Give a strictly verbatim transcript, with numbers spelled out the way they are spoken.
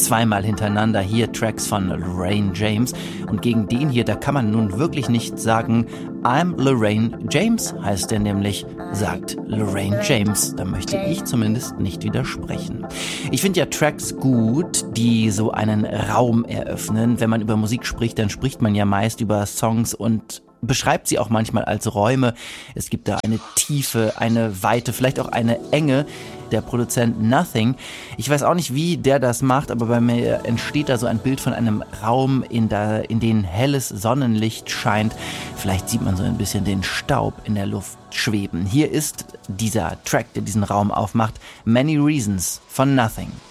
zweimal hintereinander hier Tracks von Lorraine James. Und gegen den hier, da kann man nun wirklich nicht sagen, I'm Lorraine James, heißt der nämlich, sagt Lorraine James. Da möchte ich zumindest nicht widersprechen. Ich finde ja Tracks gut, die so einen Raum eröffnen. Wenn man über Musik spricht, dann spricht man ja meist über Songs und beschreibt sie auch manchmal als Räume. Es gibt da eine Tiefe, eine Weite, vielleicht auch eine Enge. Der Produzent Nothing. Ich weiß auch nicht, wie der das macht, aber bei mir entsteht da so ein Bild von einem Raum, in, der, in den helles Sonnenlicht scheint. Vielleicht sieht man so ein bisschen den Staub in der Luft schweben. Hier ist dieser Track, der diesen Raum aufmacht. Many Reasons von Nothing.